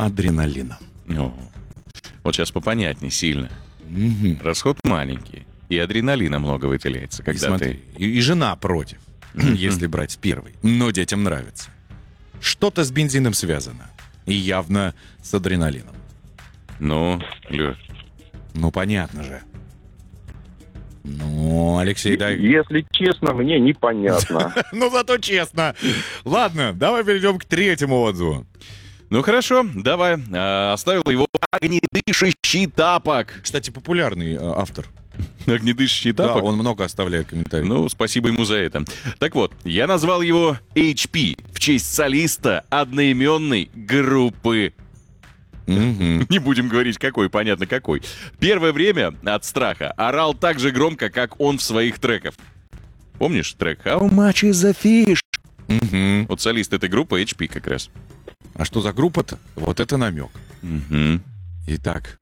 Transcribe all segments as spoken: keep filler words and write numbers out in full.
адреналина. Ну, вот сейчас попонятней сильно. Угу. Расход маленький, и адреналина много выделяется, И когда смотри, ты... и, и жена против, если брать первый. Но детям нравится. Что-то с бензином связано. И явно с адреналином. Ну, Лёш, Ну, понятно же. Ну, Алексей, дай... Если честно, мне непонятно. Ну, зато честно. Ладно, давай перейдем к третьему отзыву. ну хорошо, давай. А, оставил его огнедышащий тапок. Кстати, популярный э, автор. Огнедышащий Да, тапок? он много оставляет комментариев. Ну, спасибо ему за это. Так вот, я назвал его эйч пи в честь солиста одноименной группы. Мгм. Не будем говорить, какой, понятно, какой. Первое время от страха орал так же громко, как он в своих треках. Помнишь трек «How much is the fish?» Мгм. Вот солист этой группы эйч пи как раз. А что за группа-то? Вот это намек. Мгм. Итак,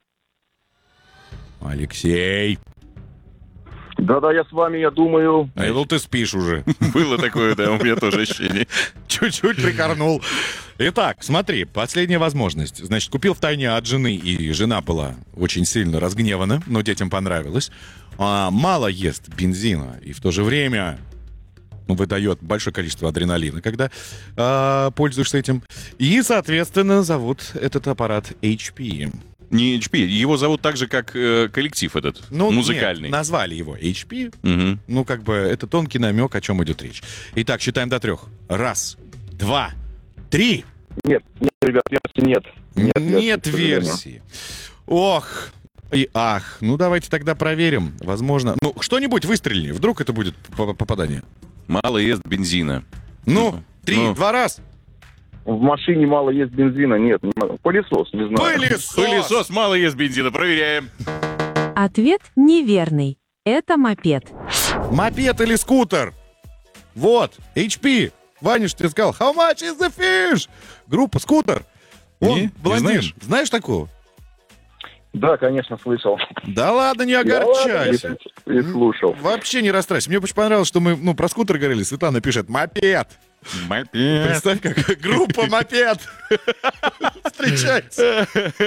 Алексей. Да-да, я с вами, я думаю... А я думал, ты спишь уже. Было такое, да, у меня тоже ощущение. Чуть-чуть прикорнул. Итак, смотри, последняя возможность. Значит, купил втайне от жены, и жена была очень сильно разгневана, но детям понравилось. А, мало ест бензина, и в то же время ну, выдает большое количество адреналина, когда а, пользуешься этим. И, соответственно, зовут этот аппарат эйч пи. Не эйч пи, его зовут так же, как э, коллектив этот, Ну, музыкальный. нет, назвали его эйч пи. Мгм. Ну, как бы, это тонкий намек, о чем идет речь. Итак, считаем до трех. Раз, два, три. Нет, нет, ребят, версии нет. Нет, версии, к сожалению. версии. Ох и ах. Ну, давайте тогда проверим. Возможно. Ну, что-нибудь выстрели. Вдруг это будет п- попадание. Мало ест бензина. Ну, три, Ну. два раз. В машине мало есть бензина, нет. Не могу. Пылесос, не знаю. Пылесос. Пылесос мало ест бензина, проверяем. Ответ неверный. Это мопед. Мопед или скутер? Вот, эйч пи. Ванюш, ты сказал, how much is the fish? Группа «Скутер». Он Не, не блондин. знаешь? Знаешь такого? Да, конечно, слышал. Да ладно, не Да ладно, огорчайся. И, и слушал. Вообще не расстраивайся. Мне очень понравилось, что мы ну, про скутер говорили. Светлана пишет «Мопед». Мопед. Представь, как группа «Мопед». Встречается.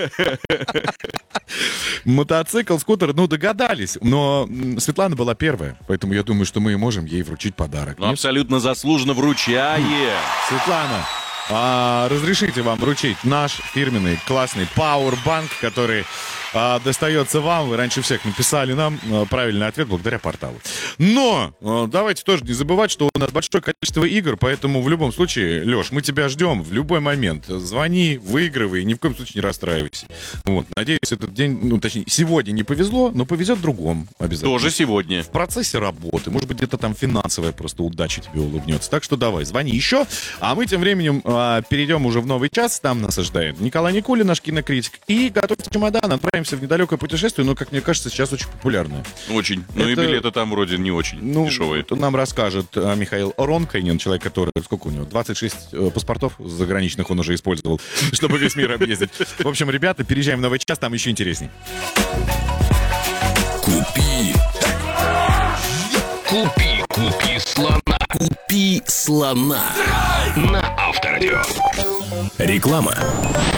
Мотоцикл, скутер, ну, догадались. Но м, Светлана была первая, поэтому я думаю, что мы можем ей вручить подарок. Ну, Нет? абсолютно заслуженно вручае. Светлана, а, разрешите вам вручить наш фирменный классный пауэрбанк, который а, достается вам. Вы раньше всех написали нам а, правильный ответ благодаря порталу. Но а, давайте тоже не забывать, что у нас большое количество игр, поэтому в любом случае, Леш, мы тебя ждем в любой момент. Звони, выигрывай, ни в коем случае не расстраивайся. Вот, надеюсь, этот день, ну, точнее, сегодня не повезло, но повезет в другом обязательно. Тоже сегодня. В процессе работы. Может быть, где-то там финансовая просто удача тебе улыбнется. Так что давай, звони еще. А мы тем временем а, перейдем уже в новый час. Там нас ожидает Николай Никулин, наш кинокритик. И готовьте чемодан, отправимся в недалекое путешествие, но, как мне кажется, сейчас очень популярное. Очень. Ну Это- и билеты там вроде не очень Ну, дешевые. это нам расскажет а, Михаил Ронкайнин, человек, который, сколько у него, двадцать шесть э, паспортов заграничных он уже использовал, чтобы весь мир объездить. В общем, ребята, переезжаем в новый час, там еще интересней. Купи. Купи, купи слона. Купи слона. На Авторадио. Реклама.